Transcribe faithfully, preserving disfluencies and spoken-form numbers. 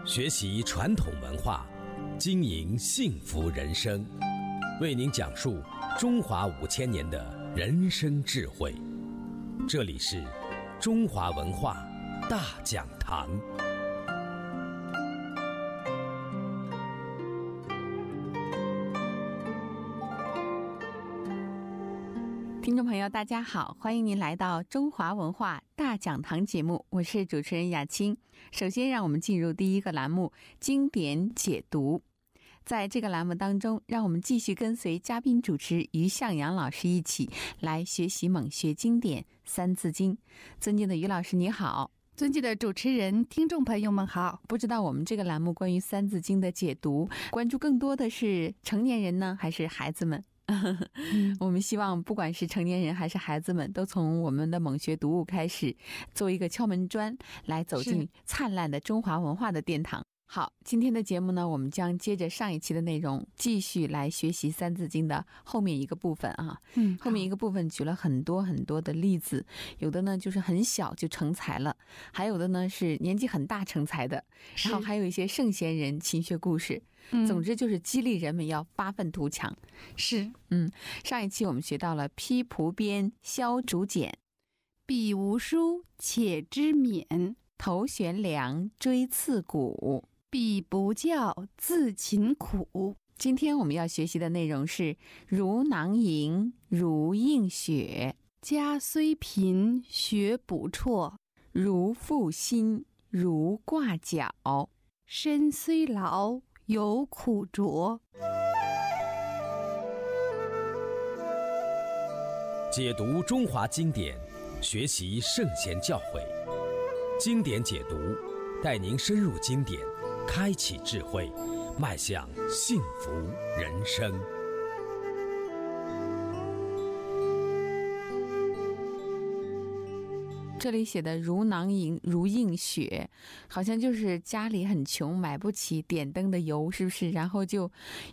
学习传统文化，经营幸福人生，为您讲述中华五千年的人生智慧。这里是中华文化大讲堂。 听众朋友大家好，欢迎您来到中华文化大讲堂节目，我是主持人雅青。首先让我们进入第一个栏目，经典解读。在这个栏目当中，让我们继续跟随嘉宾主持于向阳老师一起来学习猛学经典三字经。尊敬的于老师你好。 尊敬的主持人，听众朋友们好。 不知道我们这个栏目关于三字经的解读，关注更多的是成年人呢，还是孩子们？我们希望不管是成年人还是孩子们，都从我们的猛学读物开始，做一个敲门砖，来走进灿烂的中华文化的殿堂。好，今天的节目呢，我们将接着上一期的内容，继续来学习三字经的后面一个部分啊。嗯，后面一个部分举了很多很多的例子，有的呢就是很小就成才了，还有的呢是年纪很大成才的，然后还有一些圣贤人勤学故事。嗯，总之就是激励人们要发愤图强。 是， 嗯，上一期我们学到了披蒲鞭，削竹简， 彼无书，且知勉， 头悬梁，锥刺股， 彼不教，自勤苦。 今天我们要学习的内容是如囊萤，如映雪， 家虽贫，学不辍， 如负薪，如挂角， 身虽劳，有苦卓。 解读中华经典，学习圣贤教诲，经典解读带您深入经典，开启智慧，迈向幸福人生。 这里写的如囊萤，如映雪，好像就是家里很穷，买不起点灯的油，是不是？然后就